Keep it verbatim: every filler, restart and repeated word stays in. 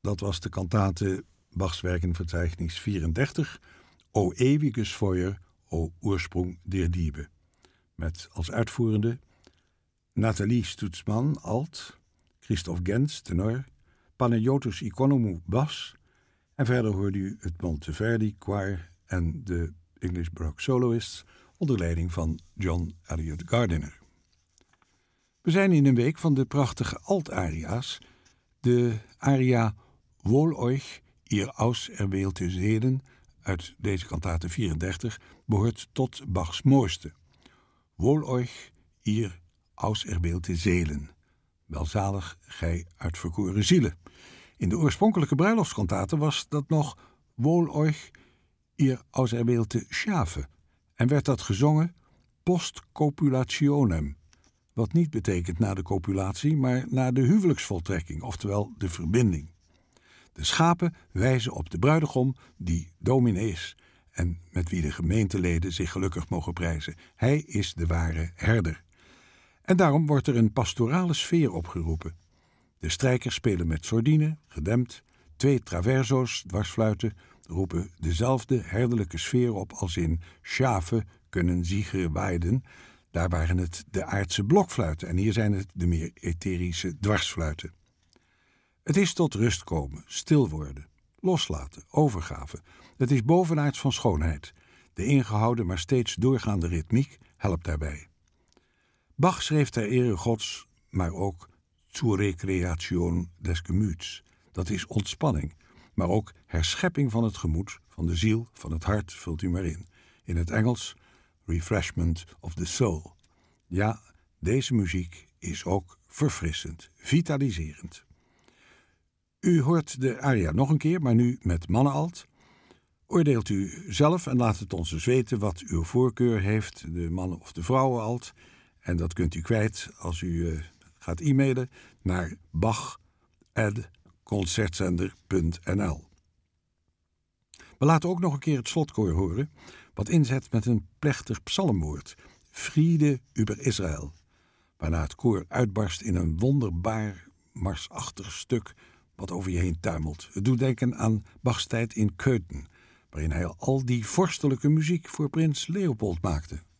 dat was de kantate Bachs Werkenverzeichnis vierendertig, O ewiges Feuer, O Ursprung der Liebe. Met als uitvoerende Nathalie Stutzman, alt, Christoph Gens, tenor, Panayotis Ikonomou, bas, en verder hoorde u het Monteverdi Choir en de English Baroque Soloists onder leiding van John Elliott Gardiner. We zijn in een week van de prachtige alt-aria's. De aria Wohl euch, ihr auserwählte Seelen uit deze kantate vierendertig behoort tot Bachs mooiste. Wohl euch, ihr auserwählte Seelen. Welzalig, gij uitverkoren zielen. In de oorspronkelijke bruiloftskantate was dat nog Wohl euch, ihr auserwählte Schafe en werd dat gezongen post copulationem, wat niet betekent na de copulatie, maar na de huwelijksvoltrekking, oftewel de verbinding. De schapen wijzen op de bruidegom, die dominee is en met wie de gemeenteleden zich gelukkig mogen prijzen. Hij is de ware herder. En daarom wordt er een pastorale sfeer opgeroepen. De strijkers spelen met sordine, gedempt. Twee traverso's, dwarsfluiten, roepen dezelfde herderlijke sfeer op als in Schafe kunnen ziegeren weiden. Daar waren het de aardse blokfluiten en hier zijn het de meer etherische dwarsfluiten. Het is tot rust komen, stil worden, loslaten, overgave. Het is bovenaards van schoonheid. De ingehouden maar steeds doorgaande ritmiek helpt daarbij. Bach schreef ter ere Gods, maar ook zur Recreation des Gemüts. Dat is ontspanning, maar ook herschepping van het gemoed, van de ziel, van het hart, vult u maar in. In het Engels, refreshment of the soul. Ja, deze muziek is ook verfrissend, vitaliserend. U hoort de aria nog een keer, maar nu met mannenalt. Oordeelt u zelf en laat het ons eens weten wat uw voorkeur heeft, de mannen- of de vrouwenalt. En dat kunt u kwijt als u uh, gaat e-mailen naar bach apenstaartje concertzender punt n l. We laten ook nog een keer het slotkoor horen, wat inzet met een plechtig psalmwoord, Friede über Israël, waarna het koor uitbarst in een wonderbaar marsachtig stuk wat over je heen tuimelt. Het doet denken aan Bachs tijd in Köthen, waarin hij al die vorstelijke muziek voor prins Leopold maakte.